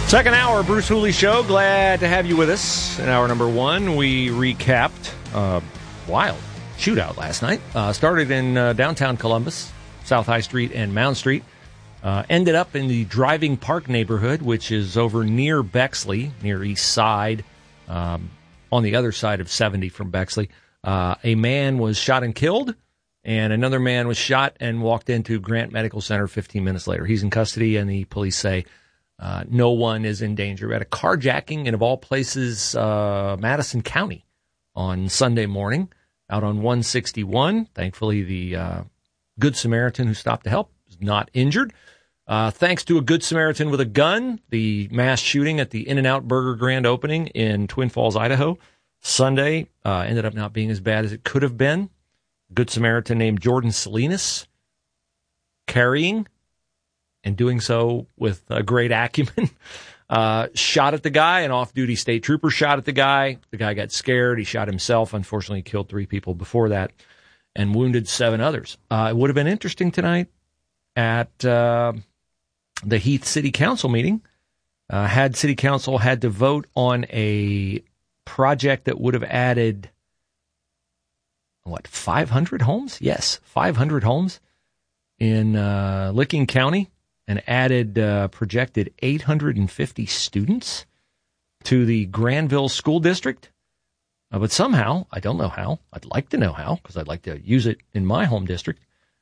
Second hour, Bruce Hooley Show. Glad to have you with us. In hour number one, we recapped a wild shootout last night. Started in downtown Columbus, South High Street and Mound Street. Ended up in the Driving Park neighborhood, which is over near Bexley, near East Side, on the other side of 70 from Bexley. A man was shot and killed, and another man was shot and walked into Grant Medical Center 15 minutes later. He's in custody, and the police say no one is in danger. We had a carjacking in, of all places, Madison County on Sunday morning out on 161. Thankfully, the Good Samaritan who stopped to help is not injured. Thanks to a Good Samaritan with a gun, the mass shooting at the In-N-Out Burger grand opening in Twin Falls, Idaho, Sunday ended up not being as bad as it could have been. Good Samaritan named Jordan Salinas carrying and doing so with a great acumen, shot at the guy. An off-duty state trooper shot at the guy. The guy got scared. He shot himself. Unfortunately, killed 3 people before that and wounded 7 others. It would have been interesting tonight at the Heath City Council meeting. Had City Council had to vote on a project that would have added, 500 homes? Yes, 500 homes in Licking County, and added projected 850 students to the Granville School District. But somehow, I don't know how, I'd like to know how, because I'd like to use it in my home district,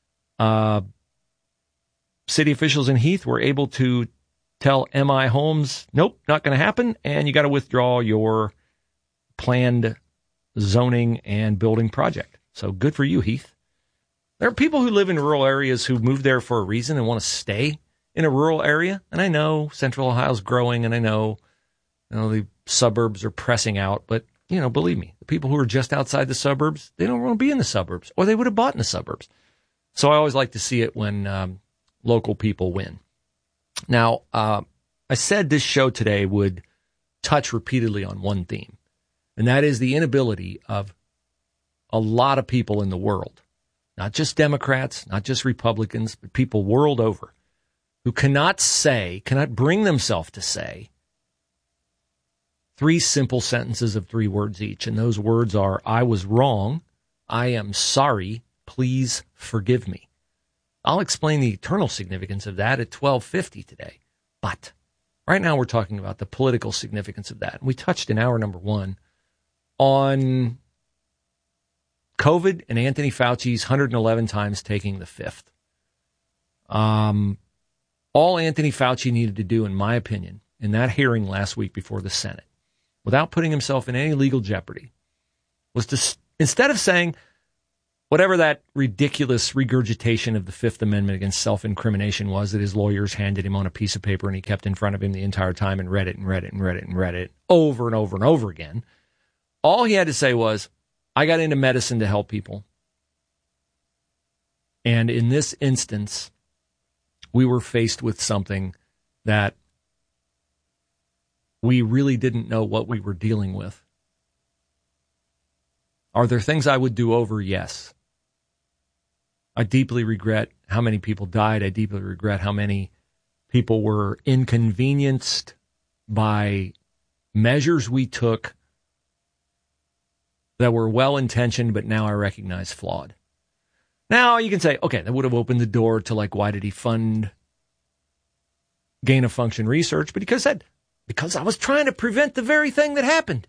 city officials in Heath were able to tell MI Homes, nope, not going to happen, and you got to withdraw your planned zoning and building project. So good for you, Heath. There are people who live in rural areas who moved there for a reason and want to stay in a rural area. And I know Central Ohio's growing, and I know, the suburbs are pressing out. But, believe me, the people who are just outside the suburbs, they don't want to be in the suburbs, or they would have bought in the suburbs. So I always like to see it when local people win. Now, I said this show today would touch repeatedly on one theme, and that is the inability of a lot of people in the world, not just Democrats, not just Republicans, but people world over, who cannot bring themselves to say 3 simple sentences of 3 words each. And those words are, I was wrong, I am sorry, please forgive me. I'll explain the eternal significance of that at 12:50 today. But right now we're talking about the political significance of that. We touched in hour number 1 on COVID and Anthony Fauci's 111 times taking the 5th. All Anthony Fauci needed to do, in my opinion, in that hearing last week before the Senate, without putting himself in any legal jeopardy, was to, instead of saying whatever that ridiculous regurgitation of the Fifth Amendment against self-incrimination was that his lawyers handed him on a piece of paper and he kept in front of him the entire time and read it and read it and read it and read it over and over and over again, all he had to say was, I got into medicine to help people. And in this instance, we were faced with something that we really didn't know what we were dealing with. Are there things I would do over? Yes. I deeply regret how many people died. I deeply regret how many people were inconvenienced by measures we took that were well-intentioned, but now I recognize flawed. Now, you can say, okay, that would have opened the door to, why did he fund gain-of-function research? But because I was trying to prevent the very thing that happened.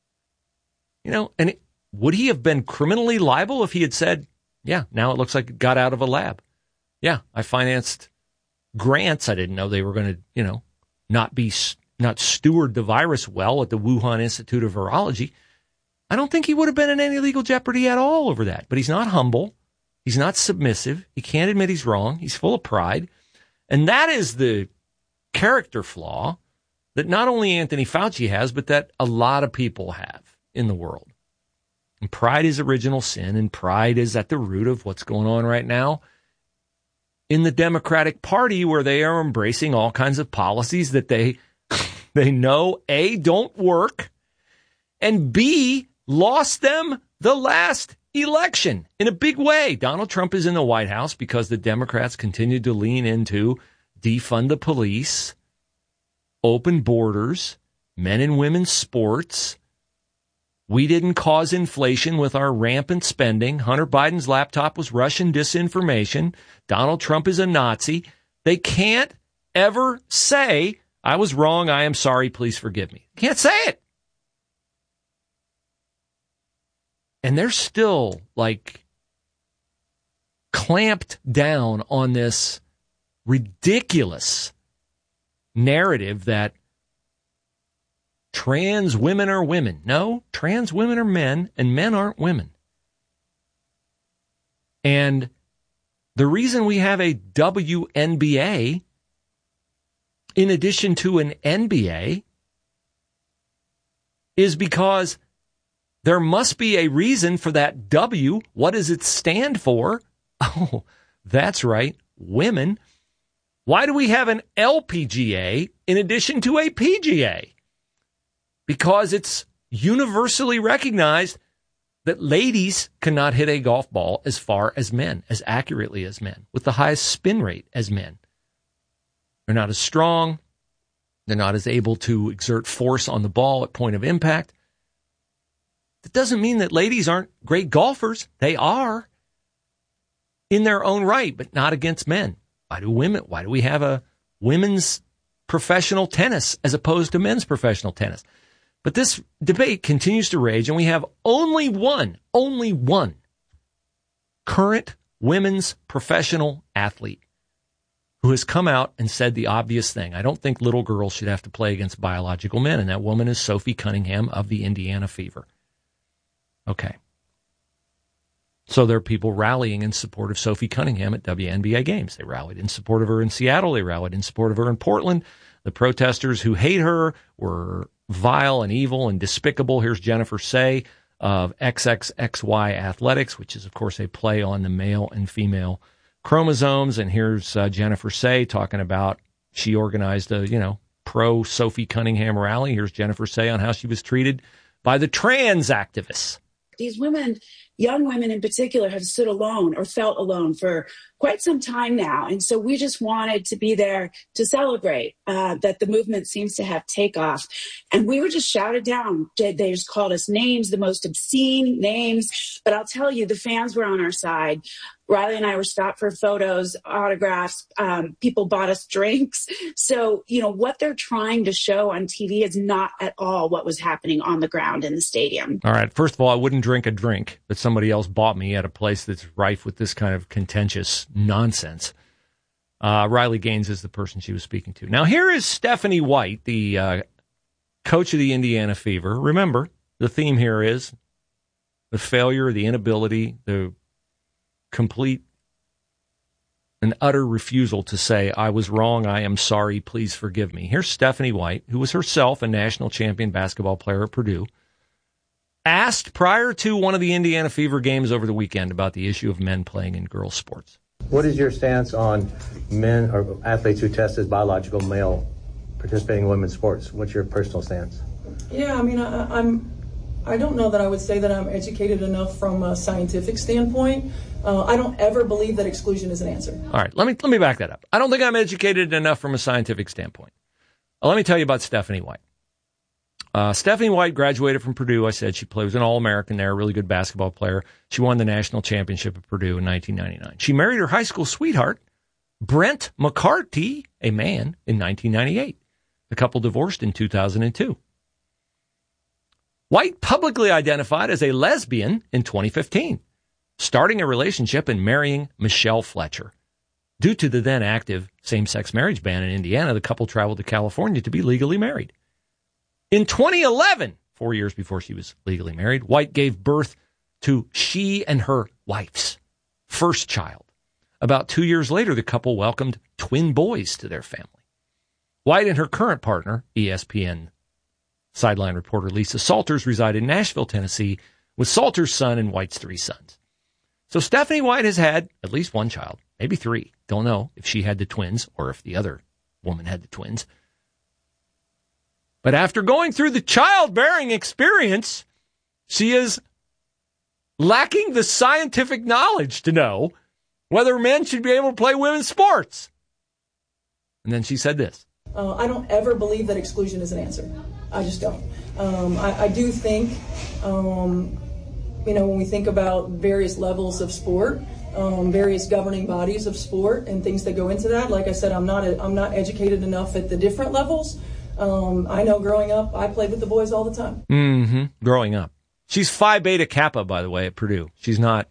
Would he have been criminally liable if he had said, yeah, now it looks like it got out of a lab. Yeah, I financed grants. I didn't know they were going to, not steward the virus well at the Wuhan Institute of Virology. I don't think he would have been in any legal jeopardy at all over that. But he's not humble. He's not submissive. He can't admit he's wrong. He's full of pride. And that is the character flaw that not only Anthony Fauci has, but that a lot of people have in the world. And pride is original sin, and pride is at the root of what's going on right now in the Democratic Party, where they are embracing all kinds of policies that they know, A, don't work, and B, lost them the last election in a big way. Donald Trump is in the White House because the Democrats continued to lean into defund the police, open borders, men and women's sports. We didn't cause inflation with our rampant spending. Hunter Biden's laptop was Russian disinformation. Donald Trump is a Nazi. They can't ever say, I was wrong, I am sorry, please forgive me. Can't say it. And they're still, like, clamped down on this ridiculous narrative that trans women are women. No, trans women are men, and men aren't women. And the reason we have a WNBA in addition to an NBA is because there must be a reason for that W. What does it stand for? Oh, that's right, women. Why do we have an LPGA in addition to a PGA? Because it's universally recognized that ladies cannot hit a golf ball as far as men, as accurately as men, with the highest spin rate as men. They're not as strong. They're not as able to exert force on the ball at point of impact. That doesn't mean that ladies aren't great golfers. They are in their own right, but not against men. Why do we have a women's professional tennis as opposed to men's professional tennis? But this debate continues to rage, and we have only one current women's professional athlete who has come out and said the obvious thing. I don't think little girls should have to play against biological men, and that woman is Sophie Cunningham of the Indiana Fever. Okay. So there are people rallying in support of Sophie Cunningham at WNBA games. They rallied in support of her in Seattle. They rallied in support of her in Portland. The protesters who hate her were vile and evil and despicable. Here's Jennifer Say of XXXY Athletics, which is, of course, a play on the male and female chromosomes. And here's Jennifer Say talking about she organized a, pro Sophie Cunningham rally. Here's Jennifer Say on how she was treated by the trans activists. These women, young women in particular, have stood alone or felt alone for quite some time now. And so we just wanted to be there to celebrate that the movement seems to have takeoff. And we were just shouted down. They just called us names, the most obscene names. But I'll tell you, the fans were on our side. Riley and I were stopped for photos, autographs. People bought us drinks. So, what they're trying to show on TV is not at all what was happening on the ground in the stadium. All right. First of all, I wouldn't drink a drink that somebody else bought me at a place that's rife with this kind of contentious nonsense. Riley Gaines is the person she was speaking to. Now, here is Stephanie White, the coach of the Indiana Fever. Remember, the theme here is the failure, the inability, the complete and utter refusal to say, I was wrong, I am sorry, please forgive me. Here's Stephanie White, who was herself a national champion basketball player at Purdue, asked prior to one of the Indiana Fever games over the weekend about the issue of men playing in girls' sports. What is your stance on men or athletes who test as biological male participating in women's sports? What's your personal stance? Yeah, I don't know that I would say that I'm educated enough from a scientific standpoint. I don't ever believe that exclusion is an answer. All right, let me back that up. I don't think I'm educated enough from a scientific standpoint. Let me tell you about Stephanie White. Stephanie White graduated from Purdue. I said she was an All-American there, a really good basketball player. She won the national championship at Purdue in 1999. She married her high school sweetheart, Brent McCarty, a man, in 1998. The couple divorced in 2002. White publicly identified as a lesbian in 2015, starting a relationship and marrying Michelle Fletcher. Due to the then active same-sex marriage ban in Indiana, the couple traveled to California to be legally married. In 2011, 4 years before she was legally married, White gave birth to she and her wife's first child. About 2 years later, the couple welcomed twin boys to their family. White and her current partner, ESPN sideline reporter Lisa Salters, reside in Nashville, Tennessee, with Salters' son and White's 3 sons. So Stephanie White has had at least one child, maybe 3. Don't know if she had the twins or if the other woman had the twins. But after going through the childbearing experience, she is lacking the scientific knowledge to know whether men should be able to play women's sports. And then she said this. I don't ever believe that exclusion is an answer. I just don't. I do think, when we think about various levels of sport, various governing bodies of sport and things that go into that, like I said, I'm not educated enough at the different levels. I know growing up, I played with the boys all the time. Mm-hmm. Growing up. She's Phi Beta Kappa, by the way, at Purdue. She's not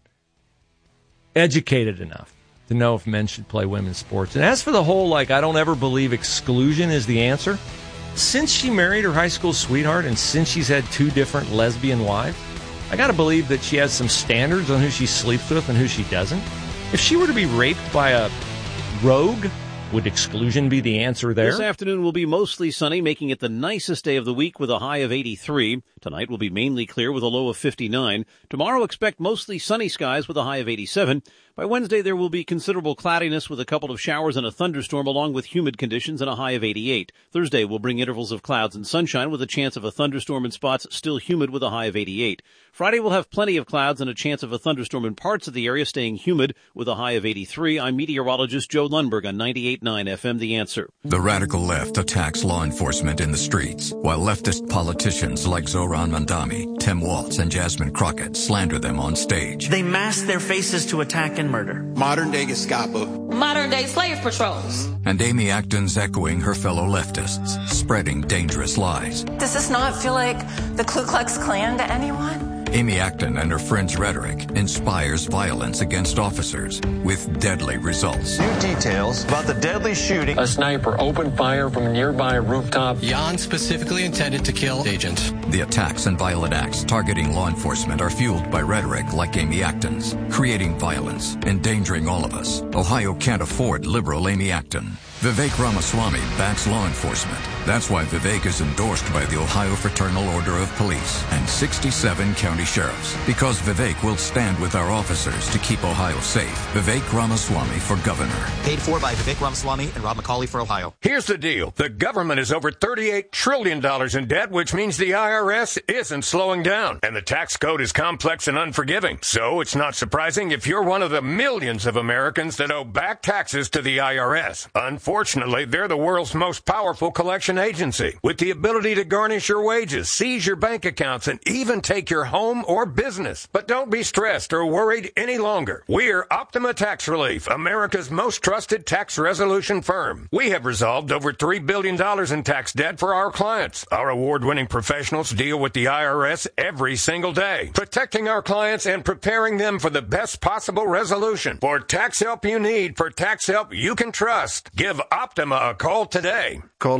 educated enough to know if men should play women's sports. And as for the whole, I don't ever believe exclusion is the answer, since she married her high school sweetheart and since she's had 2 different lesbian wives, I got to believe that she has some standards on who she sleeps with and who she doesn't. If she were to be raped by a rogue, would exclusion be the answer there? This afternoon will be mostly sunny, making it the nicest day of the week with a high of 83. Tonight will be mainly clear with a low of 59. Tomorrow expect mostly sunny skies with a high of 87. By Wednesday, there will be considerable cloudiness with a couple of showers and a thunderstorm along with humid conditions and a high of 88. Thursday will bring intervals of clouds and sunshine with a chance of a thunderstorm in spots, still humid with a high of 88. Friday will have plenty of clouds and a chance of a thunderstorm in parts of the area, staying humid with a high of 83. I'm meteorologist Joe Lundberg on 98.9 FM The Answer. The radical left attacks law enforcement in the streets, while leftist politicians like Zohran Mamdani, Tim Walz, and Jasmine Crockett slander them on stage. They mask their faces to attack and murder. Modern-day Gestapo. Modern-day slave patrols. And Amy Acton's echoing her fellow leftists, spreading dangerous lies. Does this not feel like the Ku Klux Klan to anyone? Amy Acton and her friends' rhetoric inspires violence against officers with deadly results. New details about the deadly shooting. A sniper opened fire from a nearby rooftop. Jan specifically intended to kill agents. The attacks and violent acts targeting law enforcement are fueled by rhetoric like Amy Acton's, creating violence, endangering all of us. Ohio can't afford liberal Amy Acton. Vivek Ramaswamy backs law enforcement. That's why Vivek is endorsed by the Ohio Fraternal Order of Police and 67 county sheriffs. Because Vivek will stand with our officers to keep Ohio safe. Vivek Ramaswamy for governor. Paid for by Vivek Ramaswamy and Rob McCauley for Ohio. Here's the deal. The government is over $38 trillion in debt, which means the IRS isn't slowing down. And the tax code is complex and unforgiving. So it's not surprising if you're one of the millions of Americans that owe back taxes to the IRS. Unfortunately, they're the world's most powerful collection agency, with the ability to garnish your wages, seize your bank accounts, and even take your home or business. But don't be stressed or worried any longer. We're Optima Tax Relief, America's most trusted tax resolution firm. We have resolved over $3 billion in tax debt for our clients. Our award-winning professionals deal with the IRS every single day, protecting our clients and preparing them for the best possible resolution. For tax help you need, for tax help you can trust, give Optima a call today. Call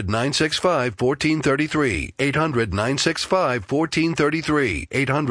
800-965-1433. 800-965-1433.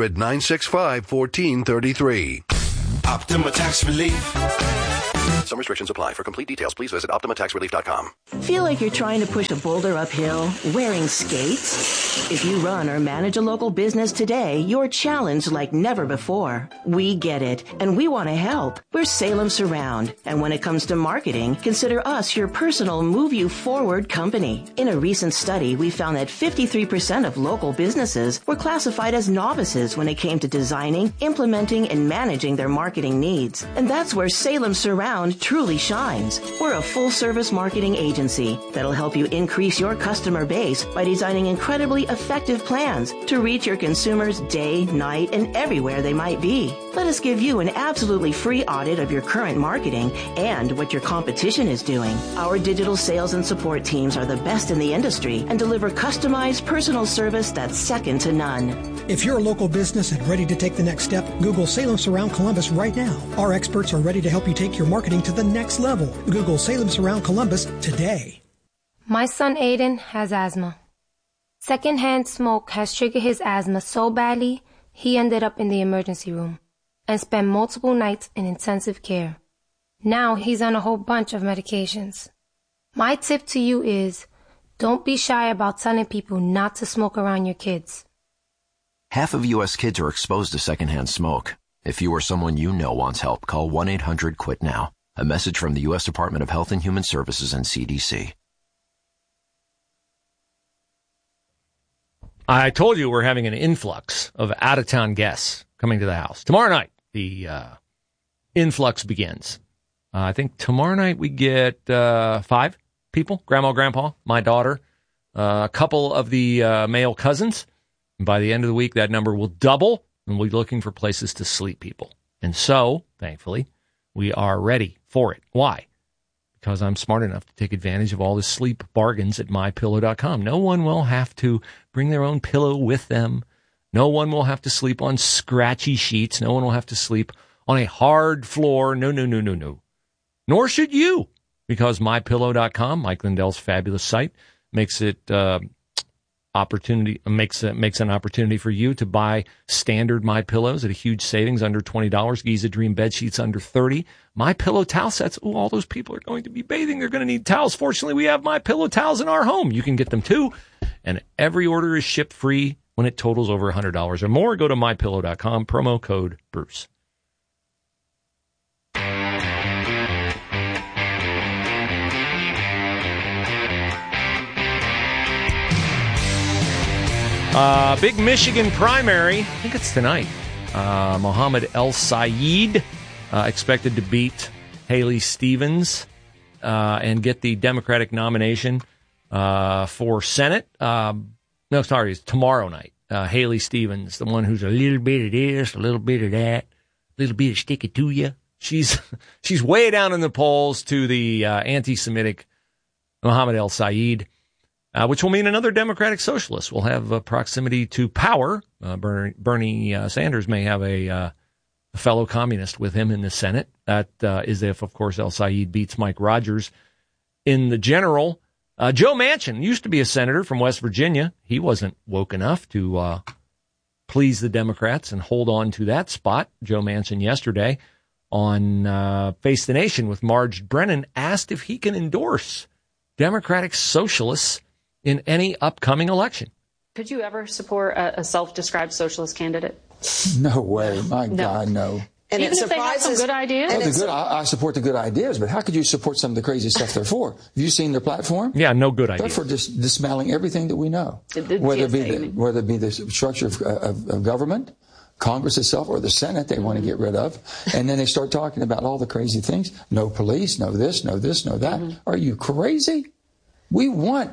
800-965-1433. Optima Tax Relief. Some restrictions apply. For complete details, please visit OptimaTaxRelief.com. Feel like you're trying to push a boulder uphill wearing skates? If you run or manage a local business today, you're challenged like never before. We get it, and we want to help. We're Salem Surround, and when it comes to marketing, consider us your personal move you forward company. In a recent study, we found that 53% of local businesses were classified as novices when it came to designing, implementing, and managing their marketing needs. And that's where Salem Surround truly shines. We're a full-service marketing agency that'll help you increase your customer base by designing incredibly effective plans to reach your consumers day, night, and everywhere they might be. Let us give you an absolutely free audit of your current marketing and what your competition is doing. Our digital sales and support teams are the best in the industry and deliver customized personal service that's second to none. If you're a local business and ready to take the next step, Google Salem Surround Columbus right now. Our experts are ready to help you take your marketing to the next level. Google Salem Surround Columbus today. My son Aiden has asthma. Secondhand smoke has triggered his asthma so badly, he ended up in the emergency room and spent multiple nights in intensive care. Now he's on a whole bunch of medications. My tip to you is, don't be shy about telling people not to smoke around your kids. Half of U.S. kids are exposed to secondhand smoke. If you or someone you know wants help, call 1-800-QUIT-NOW. A message from the U.S. Department of Health and Human Services and CDC. I told you we're having an influx of out-of-town guests coming to the house. Tomorrow night, the influx begins. I think tomorrow night we get 5 people, grandma, grandpa, my daughter, a couple of the male cousins. And by the end of the week, that number will double, and we'll be looking for places to sleep people. And so, thankfully, we are ready for it. Why? Because I'm smart enough to take advantage of all the sleep bargains at MyPillow.com. No one will have to bring their own pillow with them. No one will have to sleep on scratchy sheets. No one will have to sleep on a hard floor. No. Nor should you, because MyPillow.com, Mike Lindell's fabulous site, makes it makes an opportunity for you to buy standard MyPillows at a huge savings, under $20. Giza Dream bed sheets under $30. MyPillow towel sets. Oh, all those people are going to be bathing. They're going to need towels. Fortunately, we have MyPillow towels in our home. You can get them too, and every order is shipped free when it totals over $100 or more. Go to MyPillow.com. Promo code Bruce. Big Michigan primary. I think it's tonight. Mohammed El-Sayed expected to beat Haley Stevens and get the Democratic nomination for Senate. It's tomorrow night. Haley Stevens, the one who's a little bit of this, a little bit of that, a little bit of stick it to you. She's way down in the polls to the anti-Semitic Mohammed El-Sayed. Which will mean another Democratic socialist will have proximity to power. Bernie Sanders may have a fellow communist with him in the Senate. That is if, of course, El-Sayed beats Mike Rogers in the general. Joe Manchin used to be a senator from West Virginia. He wasn't woke enough to please the Democrats and hold on to that spot. Joe Manchin yesterday on Face the Nation with Marge Brennan asked if he can endorse Democratic socialists in any upcoming election. Could you ever support a self-described socialist candidate? No way. My God, no. And even if they have some good ideas? I support the good ideas, but how could you support some of the crazy stuff they're for? Have you seen their platform? Yeah, no good ideas. They're for just dismantling everything that we know. Whether it be the structure of government, Congress itself, or the Senate they want to get rid of. And then they start talking about all the crazy things. No police, no this, no that. Are you crazy? We want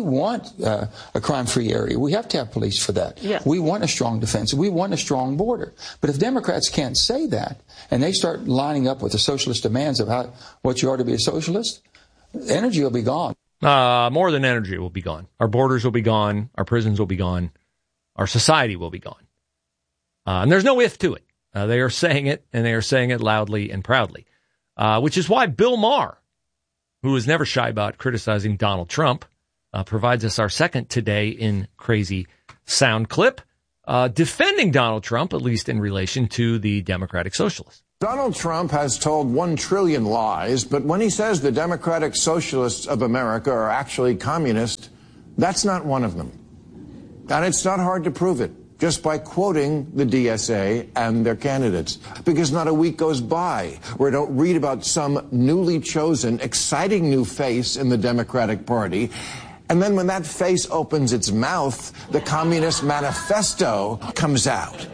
a crime-free area. We have to have police for that. Yeah. We want a strong defense. We want a strong border. But if Democrats can't say that, and they start lining up with the socialist demands of what you are to be a socialist, energy will be gone. More than energy will be gone. Our borders will be gone. Our prisons will be gone. Our society will be gone. And there's no if to it. They are saying it, and they are saying it loudly and proudly, which is why Bill Maher, who is never shy about criticizing Donald Trump, provides us our second today in crazy sound clip, defending Donald Trump, at least in relation to the Democratic Socialists. Donald Trump has told 1 trillion lies, but when he says the Democratic Socialists of America are actually communist, that's not one of them. And it's not hard to prove it, just by quoting the DSA and their candidates. Because not a week goes by where I don't read about some newly chosen, exciting new face in the Democratic Party. And then when that face opens its mouth, the Communist Manifesto comes out.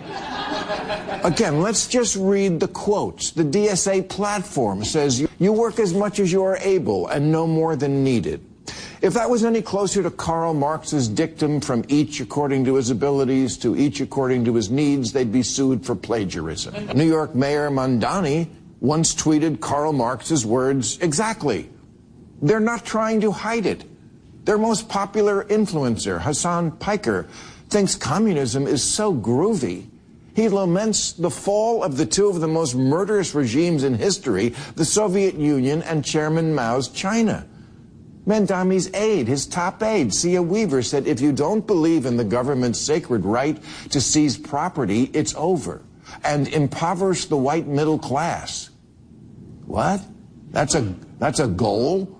Again, let's just read the quotes. The DSA platform says, you work as much as you are able and no more than needed. If that was any closer to Karl Marx's dictum, from each according to his abilities to each according to his needs, they'd be sued for plagiarism. New York Mayor Mamdani once tweeted Karl Marx's words exactly. They're not trying to hide it. Their most popular influencer, Hassan Piker, thinks communism is so groovy. He laments the fall of the two of the most murderous regimes in history, the Soviet Union and Chairman Mao's China. Mamdani's aide, his top aide, Sia Weaver, said, if you don't believe in the government's sacred right to seize property, it's over, and impoverish the white middle class. What? That's a goal?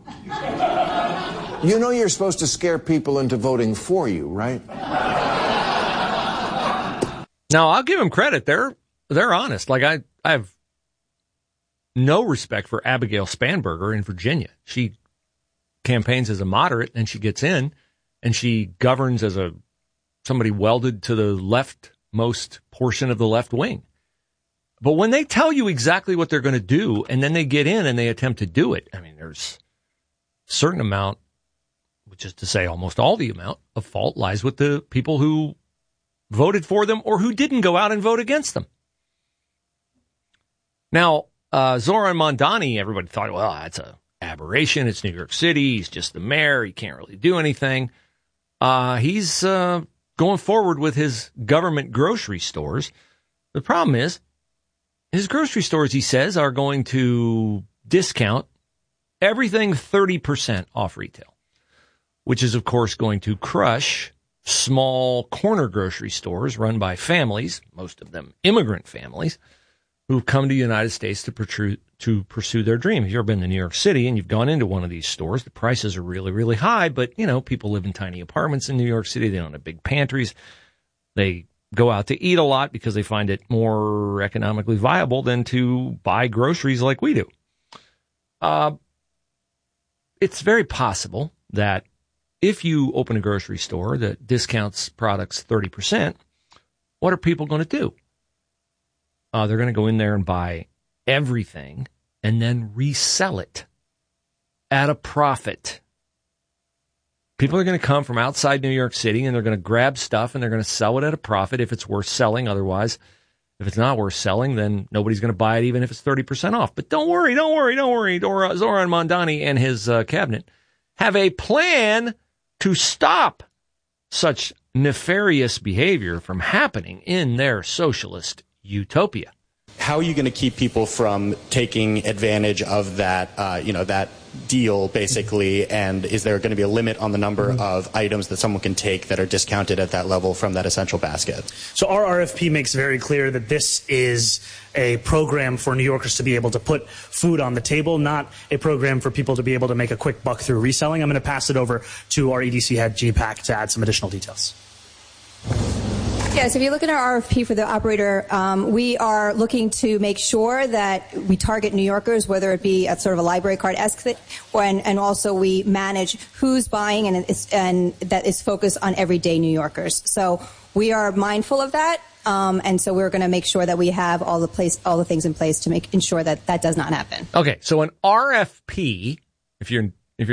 You know you're supposed to scare people into voting for you, right? Now, I'll give them credit. They're honest. Like, I have no respect for Abigail Spanberger in Virginia. She campaigns as a moderate, and she gets in, and she governs as somebody welded to the leftmost portion of the left wing. But when they tell you exactly what they're going to do, and then they get in and they attempt to do it, I mean, there's a certain amount which is to say almost all the amount of fault lies with the people who voted for them or who didn't go out and vote against them. Now, Zoran Mondani, everybody thought, well, that's an aberration. It's New York City. He's just the mayor. He can't really do anything. He's going forward with his government grocery stores. The problem is his grocery stores, he says, are going to discount everything 30% off retail, which is, of course, going to crush small corner grocery stores run by families, most of them immigrant families, who've come to the United States to pursue their dream. If you've ever been to New York City and you've gone into one of these stores, the prices are really, really high, but, you know, people live in tiny apartments in New York City. They don't have big pantries. They go out to eat a lot because they find it more economically viable than to buy groceries like we do. It's very possible that if you open a grocery store that discounts products 30%, what are people going to do? They're going to go in there and buy everything and then resell it at a profit. People are going to come from outside New York City and they're going to grab stuff and they're going to sell it at a profit if it's worth selling. Otherwise, if it's not worth selling, then nobody's going to buy it even if it's 30% off. But don't worry. Zoran Mondani and his cabinet have a plan to stop such nefarious behavior from happening in their socialist utopia. How are you going to keep people from taking advantage of that, that deal, basically? And is there going to be a limit on the number of items that someone can take that are discounted at that level from that essential basket? So our RFP makes very clear that this is a program for New Yorkers to be able to put food on the table, not a program for people to be able to make a quick buck through reselling. I'm going to pass it over to our EDC head, G-Pack, to add some additional details. Yes, if you look at our RFP for the operator, we are looking to make sure that we target New Yorkers, whether it be at sort of a library card-esque, and also we manage who's buying and that is focused on everyday New Yorkers. So we are mindful of that, and so we're going to make sure that we have all the things in place to ensure that that does not happen. Okay, so an RFP, if you're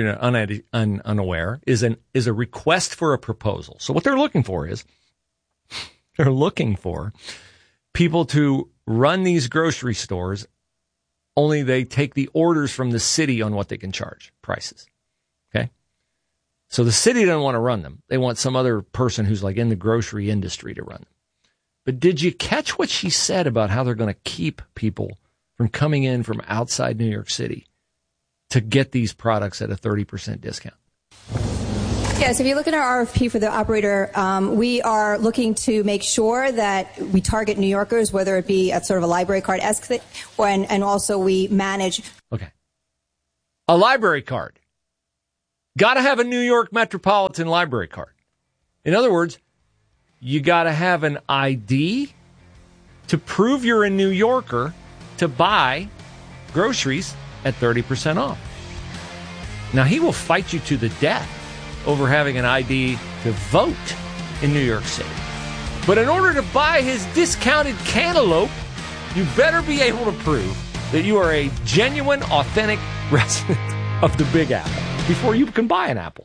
unaware, is a request for a proposal. So what they're looking for is they're looking for people to run these grocery stores, only they take the orders from the city on what they can charge prices. Okay? So the city doesn't want to run them. They want some other person who's like in the grocery industry to run them. But did you catch what she said about how they're going to keep people from coming in from outside New York City to get these products at a 30% discount? Yes, if you look at our RFP for the operator, we are looking to make sure that we target New Yorkers, whether it be at sort of a library card-esque, and also we manage. Okay. A library card. Got to have a New York Metropolitan library card. In other words, you got to have an ID to prove you're a New Yorker to buy groceries at 30% off. Now, he will fight you to the death over having an ID to vote in New York City. But in order to buy his discounted cantaloupe, you better be able to prove that you are a genuine, authentic resident of the Big Apple before you can buy an apple.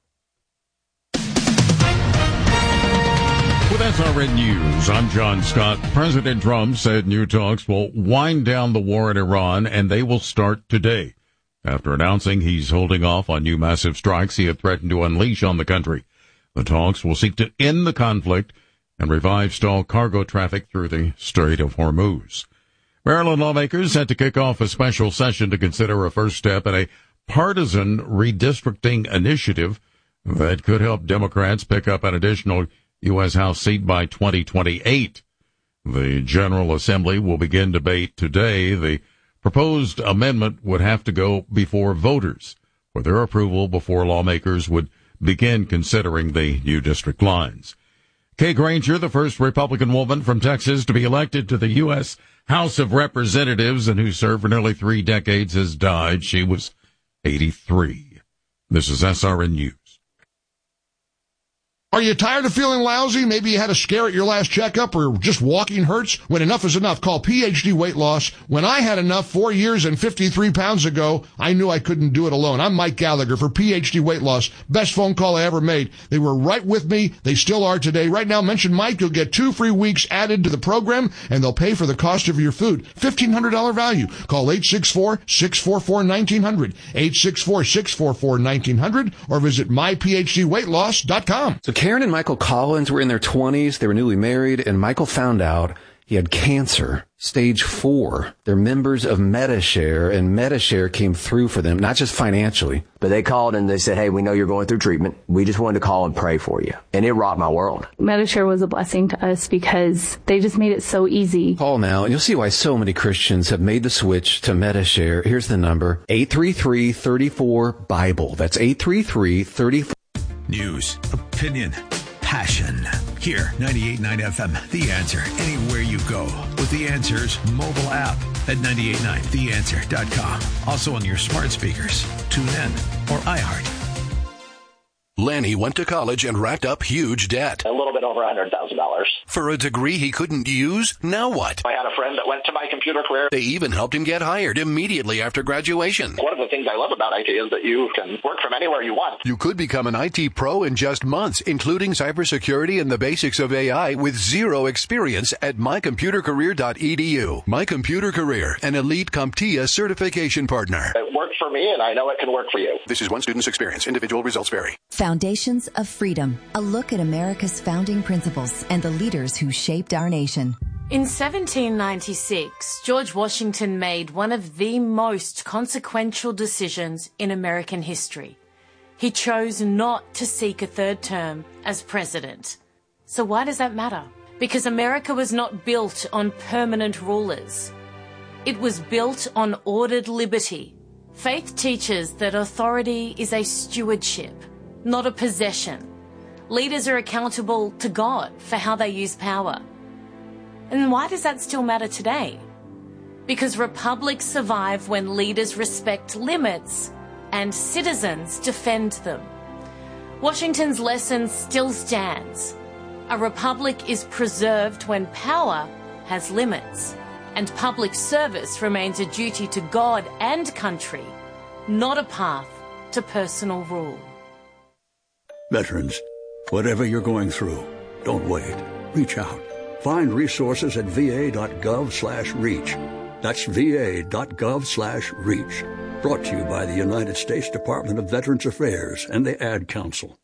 With SRN News, I'm John Scott. President Trump said new talks will wind down the war in Iran, and they will start today, after announcing he's holding off on new massive strikes he had threatened to unleash on the country. The talks will seek to end the conflict and revive stalled cargo traffic through the Strait of Hormuz. Maryland lawmakers set to kick off a special session to consider a first step in a partisan redistricting initiative that could help Democrats pick up an additional U.S. House seat by 2028. The General Assembly will begin debate today. The proposed amendment would have to go before voters for their approval before lawmakers would begin considering the new district lines. Kay Granger, the first Republican woman from Texas to be elected to the U.S. House of Representatives and who served for nearly 3 decades, has died. She was 83. This is SRN News. Are you tired of feeling lousy? Maybe you had a scare at your last checkup or just walking hurts? When enough is enough, call PhD Weight Loss. When I had enough 4 years and 53 pounds ago, I knew I couldn't do it alone. I'm Mike Gallagher for PhD Weight Loss. Best phone call I ever made. They were right with me. They still are today. Right now, mention Mike. You'll get 2 free weeks added to the program, and they'll pay for the cost of your food. $1,500 value. Call 864-644-1900. 864-644-1900 or visit myphdweightloss.com. So Karen and Michael Collins were in their 20s. They were newly married, and Michael found out he had cancer, stage 4. They're members of Medi-Share, and Medi-Share came through for them, not just financially. But they called and they said, hey, we know you're going through treatment. We just wanted to call and pray for you. And it rocked my world. Medi-Share was a blessing to us because they just made it so easy. Call now, and you'll see why so many Christians have made the switch to Medi-Share. Here's the number, 833-34-BIBLE. That's 833-34. News, opinion, passion. Here, 98.9 FM, The Answer. Anywhere you go with The Answer's mobile app at 98.9theanswer.com. Also on your smart speakers, TuneIn, or iHeart. Lanny went to college and racked up huge debt. A little bit over $100,000. For a degree he couldn't use? Now what? I had a friend that went to My Computer Career. They even helped him get hired immediately after graduation. One of the things I love about IT is that you can work from anywhere you want. You could become an IT pro in just months, including cybersecurity and the basics of AI with zero experience at mycomputercareer.edu. My Computer Career, an elite CompTIA certification partner. It worked for me, and I know it can work for you. This is one student's experience. Individual results vary. Foundations of Freedom, a look at America's founding principles and the leaders who shaped our nation. In 1796, George Washington made one of the most consequential decisions in American history. He chose not to seek a third term as president. So why does that matter? Because America was not built on permanent rulers. It was built on ordered liberty. Faith teaches that authority is a stewardship, not a possession. Leaders are accountable to God for how they use power. And why does that still matter today? Because republics survive when leaders respect limits and citizens defend them. Washington's lesson still stands. A republic is preserved when power has limits, and public service remains a duty to God and country, not a path to personal rule. Veterans, whatever you're going through, don't wait. Reach out. Find resources at va.gov/reach. That's va.gov/reach. Brought to you by the United States Department of Veterans Affairs and the Ad Council.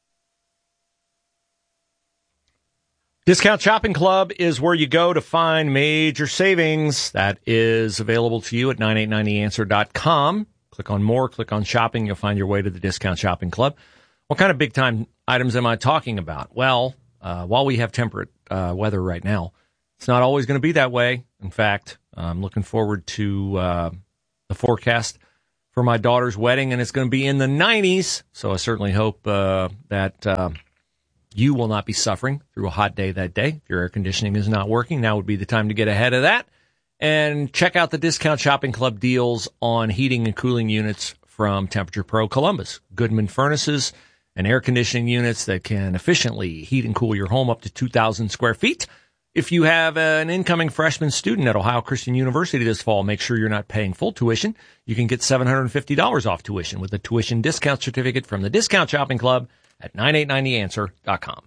Discount Shopping Club is where you go to find major savings. That is available to you at 9890answer.com. Click on more, click on shopping. You'll find your way to the Discount Shopping Club. What kind of big-time items am I talking about? Well, while we have temperate weather right now, it's not always going to be that way. In fact, I'm looking forward to the forecast for my daughter's wedding, and it's going to be in the 90s. So I certainly hope that you will not be suffering through a hot day that day. If your air conditioning is not working, now would be the time to get ahead of that. And check out the Discount Shopping Club deals on heating and cooling units from Temperature Pro Columbus. Goodman furnaces and air conditioning units that can efficiently heat and cool your home up to 2,000 square feet. If you have an incoming freshman student at Ohio Christian University this fall, make sure you're not paying full tuition. You can get $750 off tuition with a tuition discount certificate from the Discount Shopping Club at 9890answer.com.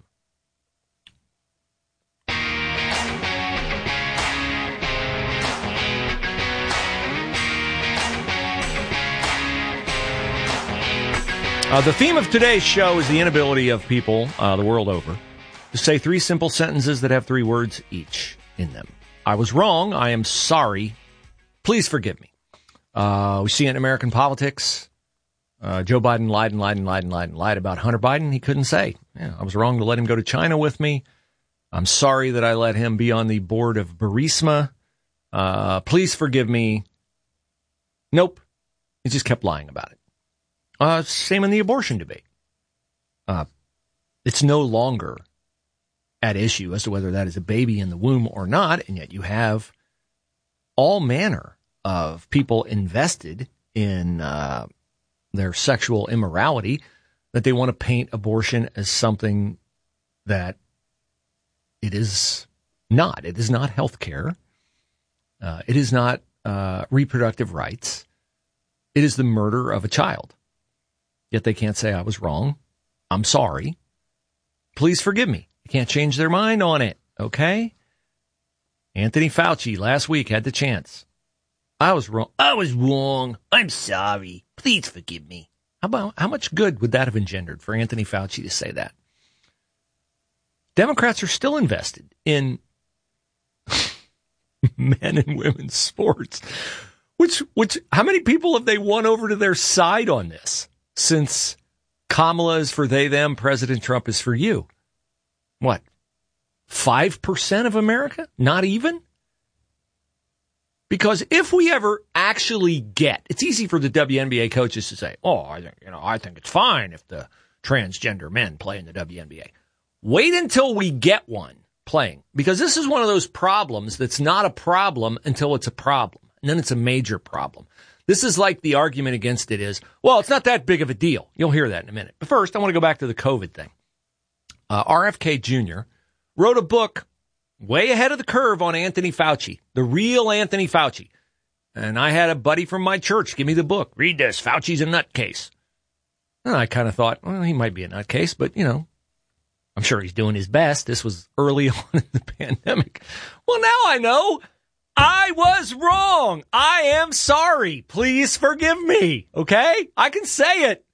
The theme of today's show is the inability of people the world over to say 3 simple sentences that have 3 words each in them. I was wrong. I am sorry. Please forgive me. We see it in American politics. Joe Biden lied about Hunter Biden. He couldn't say, I was wrong to let him go to China with me. I'm sorry that I let him be on the board of Burisma. Please forgive me. Nope. He just kept lying about it. Same in the abortion debate. It's no longer at issue as to whether that is a baby in the womb or not, and yet you have all manner of people invested in their sexual immorality that they want to paint abortion as something that it is not. It is not health care. It is not reproductive rights. It is the murder of a child. Yet they can't say I was wrong. I'm sorry. Please forgive me. You can't change their mind on it, okay? Anthony Fauci last week had the chance. I was wrong. I was wrong. I'm sorry. Please forgive me. How much good would that have engendered for Anthony Fauci to say that? Democrats are still invested in men and women's sports. Which, how many people have they won over to their side on this since Kamala is for they, them, President Trump is for you? What? 5% of America? Not even? Because if we ever actually get, it's easy for the WNBA coaches to say, "Oh, I think it's fine if the transgender men play in the WNBA." Wait until we get one playing, because this is one of those problems that's not a problem until it's a problem, and then it's a major problem. This is like the argument against it is, well, it's not that big of a deal. You'll hear that in a minute. But first, I want to go back to the COVID thing. RFK Jr. wrote a book way ahead of the curve on Anthony Fauci, the real Anthony Fauci. And I had a buddy from my church give me the book. Read this. Fauci's a nutcase. And I kind of thought, well, he might be a nutcase, but, I'm sure he's doing his best. This was early on in the pandemic. Well, now I know. I was wrong. I am sorry. Please forgive me. Okay? I can say it.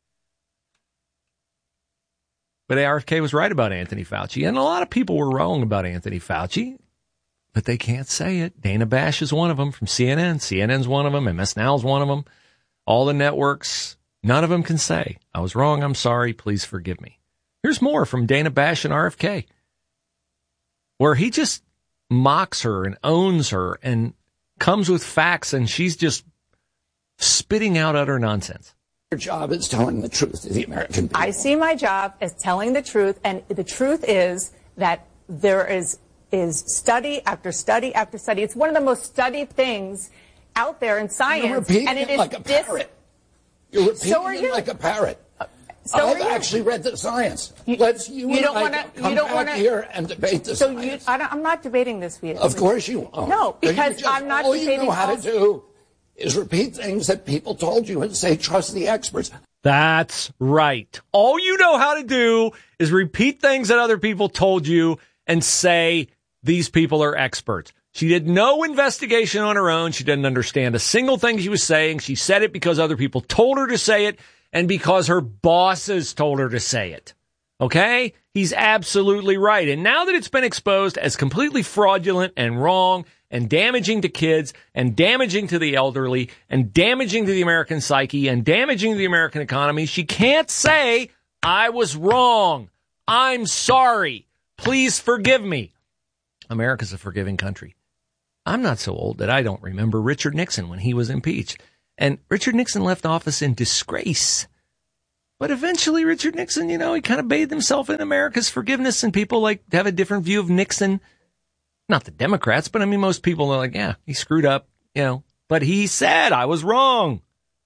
But RFK was right about Anthony Fauci, and a lot of people were wrong about Anthony Fauci, but they can't say it. Dana Bash is one of them from CNN. CNN's one of them. MS Now's one of them. All the networks, none of them can say, I was wrong, I'm sorry, please forgive me. Here's more from Dana Bash and RFK, where he just mocks her and owns her and comes with facts, and she's just spitting out utter nonsense. Your job is telling the truth to the American people. I see my job as telling the truth, and the truth is that there is study after study after study. It's one of the most studied things out there in science. You're repeating and it like a parrot. You're repeating it like a parrot. I've actually read the science. Let's you and I come back here and debate the science. I'm not debating this with you. Of course you won't. No, because I'm not debating. All you know how to do is repeat things that people told you and say, trust the experts. That's right. All you know how to do is repeat things that other people told you and say, these people are experts. She did no investigation on her own. She didn't understand a single thing she was saying. She said it because other people told her to say it and because her bosses told her to say it. Okay? He's absolutely right. And now that it's been exposed as completely fraudulent and wrong and damaging to kids and damaging to the elderly and damaging to the American psyche and damaging to the American economy, she can't say, I was wrong. I'm sorry. Please forgive me. America's a forgiving country. I'm not so old that I don't remember Richard Nixon when he was impeached. And Richard Nixon left office in disgrace. But eventually Richard Nixon, he kind of bathed himself in America's forgiveness, and people have a different view of Nixon. Not the Democrats, but most people are like, yeah, he screwed up, but he said I was wrong.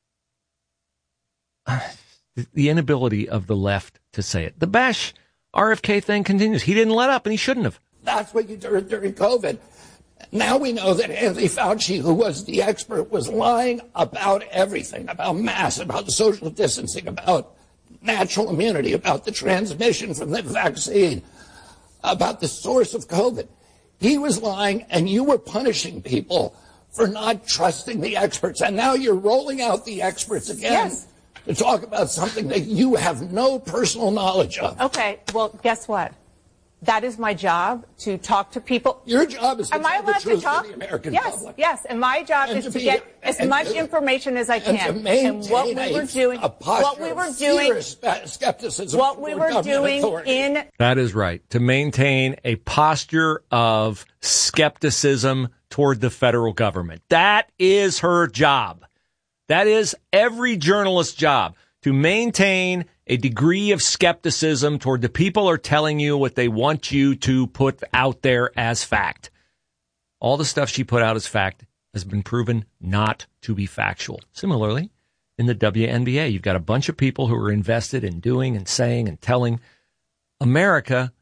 The inability of the left to say it. The Bash RFK thing continues. He didn't let up, and he shouldn't have. That's what you did during COVID. Now we know that Anthony Fauci, who was the expert, was lying about everything, about masks, about social distancing, about natural immunity, about the transmission from the vaccine, about the source of COVID. He was lying, and you were punishing people for not trusting the experts. And now you're rolling out the experts again to talk about something that you have no personal knowledge of. Okay, well, guess what? That is my job, to talk to people. Your job is to tell the truth to the American public. Yes, and my job is to get as much information as I can. And to maintain what we were doing, skepticism. What we were doing in. That is right. To maintain a posture of skepticism toward the federal government. That is her job. That is every journalist's job, to maintain a degree of skepticism toward the people are telling you what they want you to put out there as fact. All the stuff she put out as fact has been proven not to be factual. Similarly, in the WNBA, you've got a bunch of people who are invested in doing and saying and telling America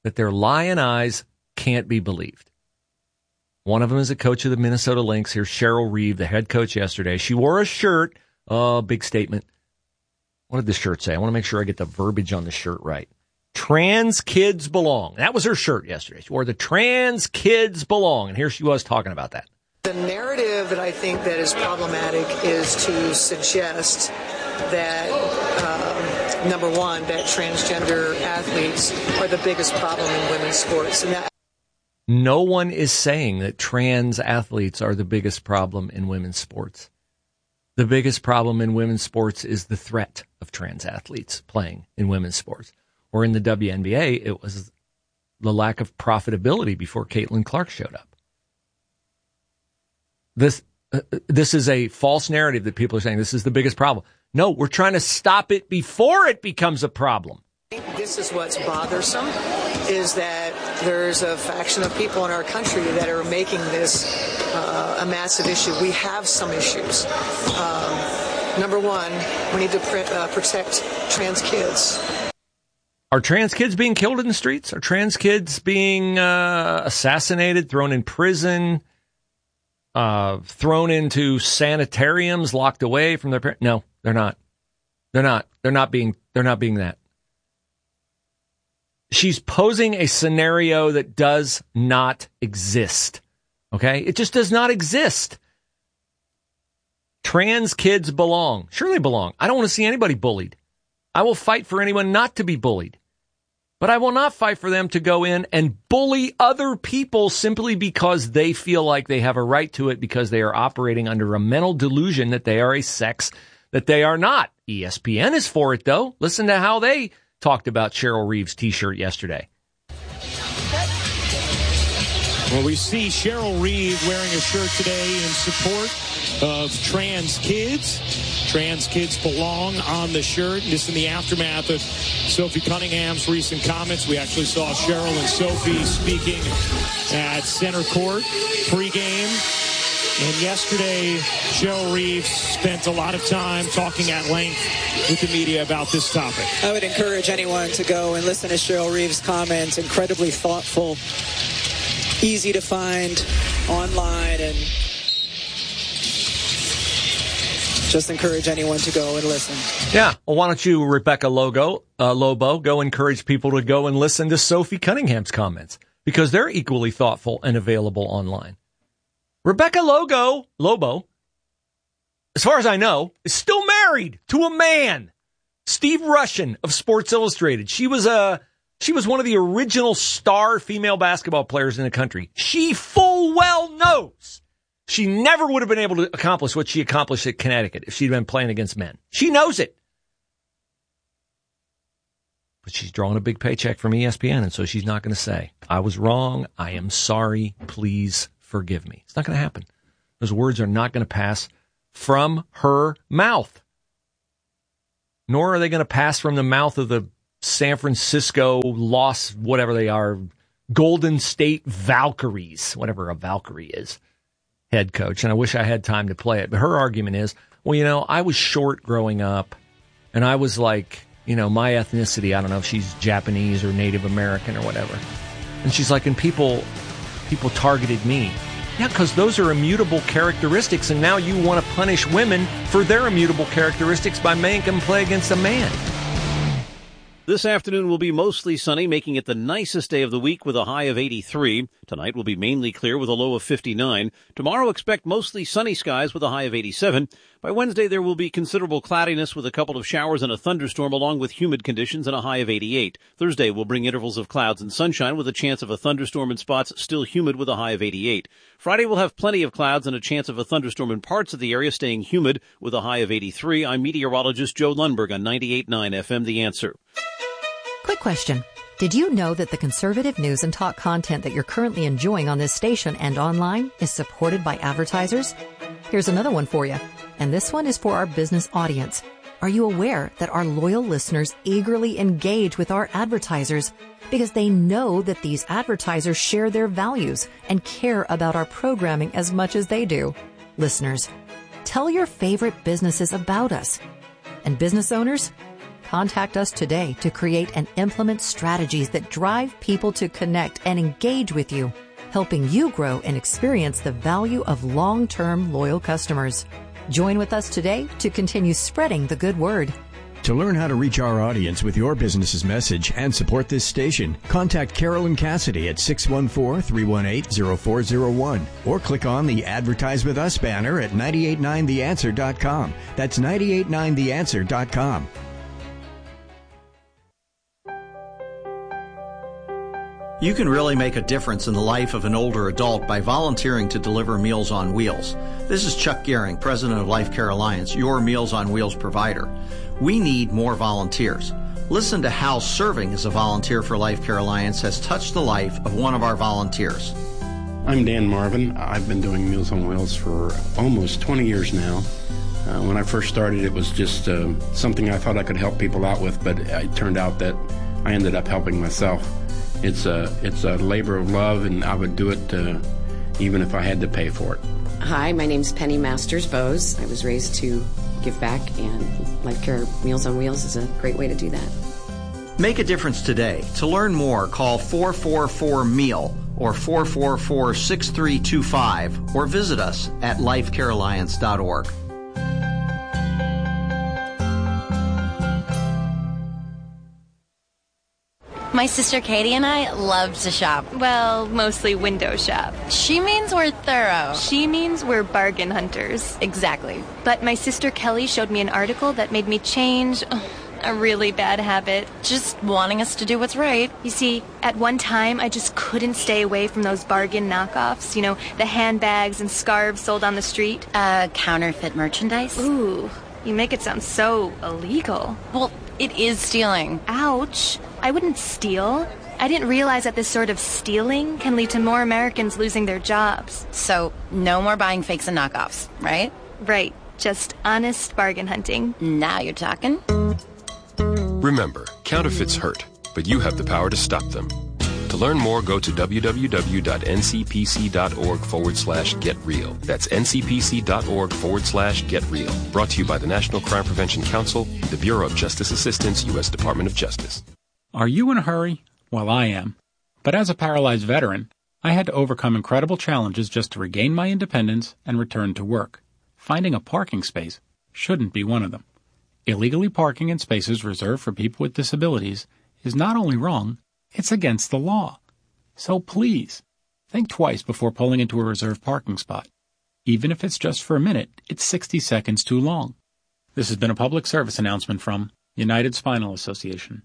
that their lying eyes can't be believed. One of them is a coach of the Minnesota Lynx. Here's Cheryl Reeve, the head coach yesterday. She wore a shirt. Oh, big statement. What did the shirt say? I want to make sure I get the verbiage on the shirt right. Trans kids belong. That was her shirt yesterday. She wore the trans kids belong. And here she was talking about that. The narrative that I think that is problematic is to suggest that, number one, that transgender athletes are the biggest problem in women's sports. And that no one is saying that trans athletes are the biggest problem in women's sports. The biggest problem in women's sports is the threat of trans athletes playing in women's sports. Or in the WNBA, it was the lack of profitability before Caitlin Clark showed up. This is a false narrative that people are saying this is the biggest problem. No, we're trying to stop it before it becomes a problem. This is what's bothersome, is that there's a faction of people in our country that are making this a massive issue. We have some issues. Number one, we need to protect trans kids. Are trans kids being killed in the streets? Are trans kids being assassinated, thrown in prison, thrown into sanitariums, locked away from their parents? No, they're not. They're not being that. She's posing a scenario that does not exist. Okay? It just does not exist. Trans kids belong. Sure they belong. I don't want to see anybody bullied. I will fight for anyone not to be bullied. But I will not fight for them to go in and bully other people simply because they feel like they have a right to it, because they are operating under a mental delusion that they are a sex that they are not. ESPN is for it, though. Listen to how they talked about Cheryl Reeve's T-shirt yesterday. Well, we see Cheryl Reeve wearing a shirt today in support of trans kids. Trans kids belong on the shirt. This in the aftermath of Sophie Cunningham's recent comments. We actually saw Cheryl and Sophie speaking at center court pregame. And yesterday, Cheryl Reeve spent a lot of time talking at length with the media about this topic. I would encourage anyone to go and listen to Cheryl Reeve's comments. Incredibly thoughtful, easy to find online, and just encourage anyone to go and listen. Yeah. Well, why don't you, Rebecca Lobo, go encourage people to go and listen to Sophie Cunningham's comments, because they're equally thoughtful and available online. Rebecca Lobo, as far as I know, is still married to a man, Steve Rushin of Sports Illustrated. She was one of the original star female basketball players in the country. She full well knows she never would have been able to accomplish what she accomplished at Connecticut if she'd been playing against men. She knows it. But she's drawing a big paycheck from ESPN, and so she's not going to say, I was wrong, I am sorry, please forgive me. It's not going to happen. Those words are not going to pass from her mouth. Nor are they going to pass from the mouth of the San Francisco whatever they are, Golden State Valkyries, whatever a Valkyrie is, head coach. And I wish I had time to play it. But her argument is, well, I was short growing up, and I was like, my ethnicity, I don't know if she's Japanese or Native American or whatever. And she's like, and people targeted me. Yeah, because those are immutable characteristics, and now you want to punish women for their immutable characteristics by making them play against a man. This afternoon will be mostly sunny, making it the nicest day of the week with a high of 83. Tonight will be mainly clear with a low of 59. Tomorrow, expect mostly sunny skies with a high of 87. By Wednesday, there will be considerable cloudiness with a couple of showers and a thunderstorm, along with humid conditions and a high of 88. Thursday will bring intervals of clouds and sunshine with a chance of a thunderstorm in spots, still humid with a high of 88. Friday will have plenty of clouds and a chance of a thunderstorm in parts of the area, staying humid with a high of 83. I'm meteorologist Joe Lundberg on 98.9 FM, The Answer. Quick question. Did you know that the conservative news and talk content that you're currently enjoying on this station and online is supported by advertisers? Here's another one for you. And this one is for our business audience. Are you aware that our loyal listeners eagerly engage with our advertisers because they know that these advertisers share their values and care about our programming as much as they do? Listeners, tell your favorite businesses about us. And business owners, contact us today to create and implement strategies that drive people to connect and engage with you, helping you grow and experience the value of long-term loyal customers. Join with us today to continue spreading the good word. To learn how to reach our audience with your business's message and support this station, contact Carolyn Cassidy at 614-318-0401 or click on the Advertise With Us banner at 989theanswer.com. That's 989theanswer.com. You can really make a difference in the life of an older adult by volunteering to deliver Meals on Wheels. This is Chuck Gehring, president of Life Care Alliance, your Meals on Wheels provider. We need more volunteers. Listen to how serving as a volunteer for Life Care Alliance has touched the life of one of our volunteers. I'm Dan Marvin. I've been doing Meals on Wheels for almost 20 years now. When I first started, it was just something I thought I could help people out with, but it turned out that I ended up helping myself. It's a labor of love, and I would do it even if I had to pay for it. Hi, my name's Penny Masters Bose. I was raised to give back, and Life Care Meals on Wheels is a great way to do that. Make a difference today. To learn more, call 444-MEAL or 444-6325 or visit us at lifecarealliance.org. My sister Katie and I love to shop. Well, mostly window shop. She means we're thorough. She means we're bargain hunters. Exactly. But my sister Kelly showed me an article that made me change a really bad habit. Just wanting us to do what's right. You see, at one time, I just couldn't stay away from those bargain knockoffs. You know, the handbags and scarves sold on the street. Counterfeit merchandise? Ooh, you make it sound so illegal. Well, it is stealing. Ouch. I wouldn't steal. I didn't realize that this sort of stealing can lead to more Americans losing their jobs. So, no more buying fakes and knockoffs, right? Right. Just honest bargain hunting. Now you're talking. Remember, counterfeits hurt, but you have the power to stop them. To learn more, go to www.ncpc.org/getreal. That's ncpc.org/getreal. Brought to you by the National Crime Prevention Council, the Bureau of Justice Assistance, U.S. Department of Justice. Are you in a hurry? Well, I am. But as a paralyzed veteran, I had to overcome incredible challenges just to regain my independence and return to work. Finding a parking space shouldn't be one of them. Illegally parking in spaces reserved for people with disabilities is not only wrong, it's against the law. So please, think twice before pulling into a reserved parking spot. Even if it's just for a minute, it's 60 seconds too long. This has been a public service announcement from United Spinal Association.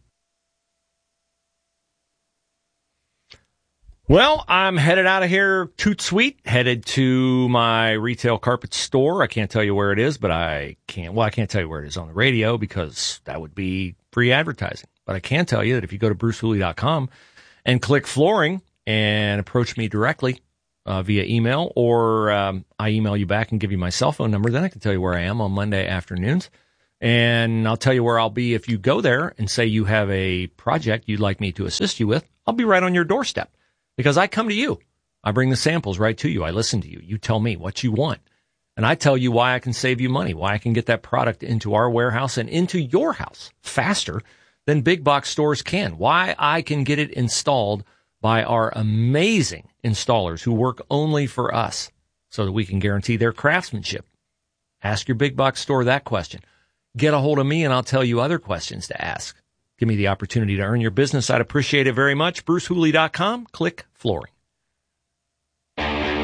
Well, I'm headed out of here toot sweet, headed to my retail carpet store. I can't tell you where it is, but I can't tell you where it is on the radio because that would be free advertising. But I can tell you that if you go to brucehooley.com and click flooring and approach me directly via email, or I email you back and give you my cell phone number, then I can tell you where I am on Monday afternoons. And I'll tell you where I'll be if you go there and say you have a project you'd like me to assist you with. I'll be right on your doorstep. Because I come to you. I bring the samples right to you. I listen to you. You tell me what you want. And I tell you why I can save you money, why I can get that product into our warehouse and into your house faster than big box stores can, why I can get it installed by our amazing installers who work only for us so that we can guarantee their craftsmanship. Ask your big box store that question. Get a hold of me and I'll tell you other questions to ask. Give me the opportunity to earn your business. I'd appreciate it very much. BruceHooley.com. Click flooring. All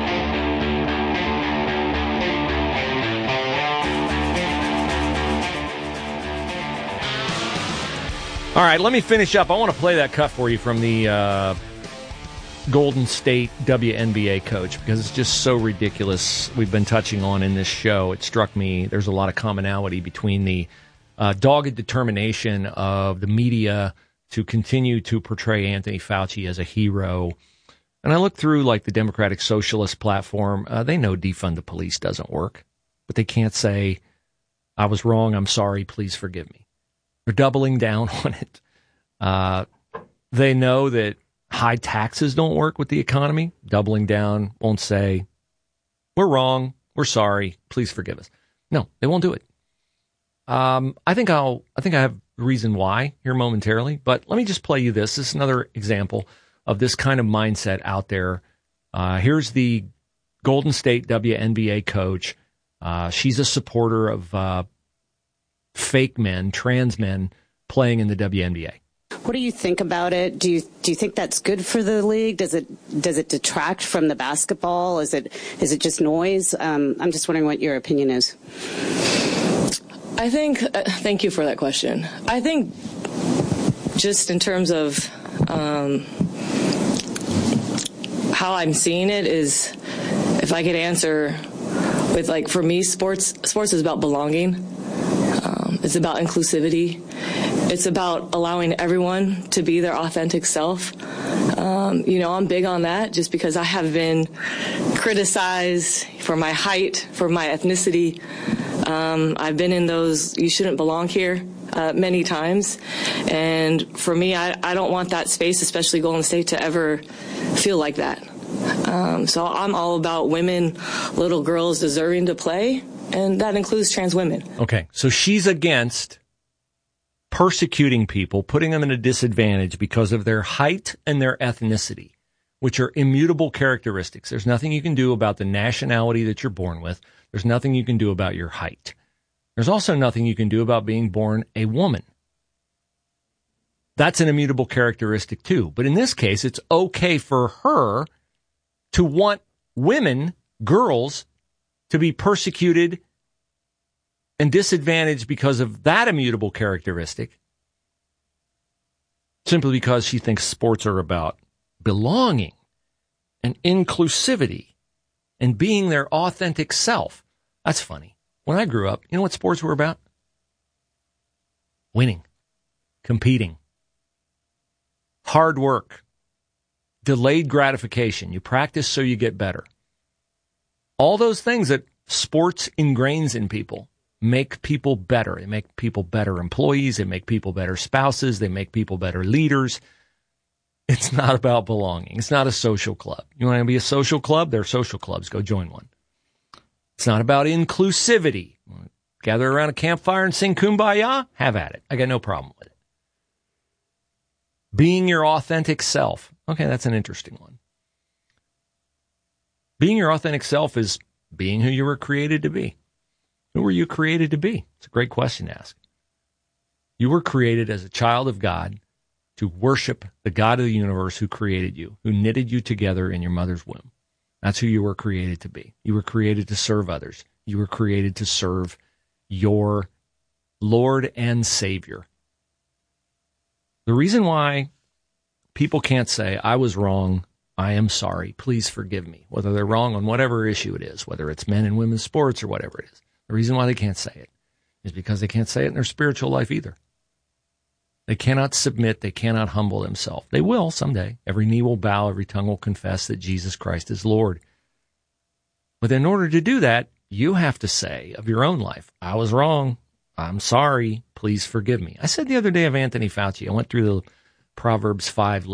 right, let me finish up. I want to play that cut for you from the Golden State WNBA coach because it's just so ridiculous. We've been touching on in this show. It struck me there's a lot of commonality between the dogged determination of the media to continue to portray Anthony Fauci as a hero. And I look through like the Democratic Socialist platform. They know defund the police doesn't work, but they can't say, I was wrong, I'm sorry, please forgive me. They're doubling down on it. They know that high taxes don't work with the economy. Doubling down, won't say, we're wrong, we're sorry, please forgive us. No, they won't do it. I think I have the reason why here momentarily, but let me just play you this. This is another example of this kind of mindset out there. Here's the Golden State WNBA coach. She's a supporter of fake men, trans men playing in the WNBA. What do you think about it? Do you think that's good for the league? Does it detract from the basketball? Is it just noise? I'm just wondering what your opinion is. I think, thank you for that question. I think just in terms of how I'm seeing it is, if I could answer with, like, for me, sports is about belonging. It's about inclusivity. It's about allowing everyone to be their authentic self. I'm big on that just because I have been criticized for my height, for my ethnicity. I've been in those "you shouldn't belong here" many times. And for me, I don't want that space, especially Golden State, to ever feel like that. So I'm all about women, little girls deserving to play, and that includes trans women. Okay, so she's against persecuting people, putting them in a disadvantage because of their height and their ethnicity, which are immutable characteristics. There's nothing you can do about the nationality that you're born with. There's nothing you can do about your height. There's also nothing you can do about being born a woman. That's an immutable characteristic too. But in this case, it's okay for her to want women, girls, to be persecuted and disadvantaged because of that immutable characteristic, simply because she thinks sports are about belonging and inclusivity and being their authentic self. That's funny. When I grew up, you know what sports were about? Winning, competing, hard work, delayed gratification. You practice so you get better. All those things that sports ingrains in people make people better. They make people better employees. They make people better spouses. They make people better leaders. It's not about belonging. It's not a social club. You want to be a social club? There are social clubs. Go join one. It's not about inclusivity. Gather around a campfire and sing Kumbaya? Have at it. I got no problem with it. Being your authentic self. Okay, that's an interesting one. Being your authentic self is being who you were created to be. Who were you created to be? It's a great question to ask. You were created as a child of God to worship the God of the universe who created you, who knitted you together in your mother's womb. That's who you were created to be. You were created to serve others. You were created to serve your Lord and Savior. The reason why people can't say, I was wrong, I am sorry, please forgive me, whether they're wrong on whatever issue it is, whether it's men and women's sports or whatever it is, the reason why they can't say it is because they can't say it in their spiritual life either. They cannot submit. They cannot humble themselves. They will someday. Every knee will bow. Every tongue will confess that Jesus Christ is Lord. But in order to do that, you have to say of your own life, I was wrong. I'm sorry. Please forgive me. I said the other day of Anthony Fauci, I went through the Proverbs 5